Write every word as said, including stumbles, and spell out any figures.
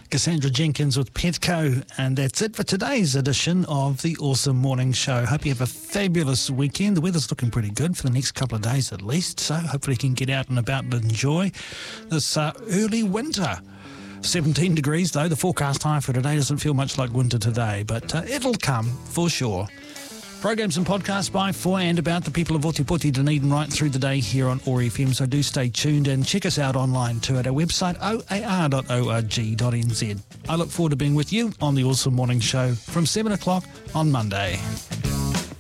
Cassandra Jenkins with Petco, and that's it for today's edition of the Awesome Morning Show. Hope you have a fabulous weekend. The weather's looking pretty good for the next couple of days at least, so hopefully you can get out and about and enjoy this uh, early winter. seventeen degrees though, the forecast high for today doesn't feel much like winter today, but uh, it'll come for sure. Programs and podcasts by, for and about the people of Ōtepoti, Dunedin right through the day here on O A R F M, so do stay tuned and check us out online too at our website o a r dot org dot n z. I look forward to being with you on the Awesome Morning Show from seven o'clock on Monday.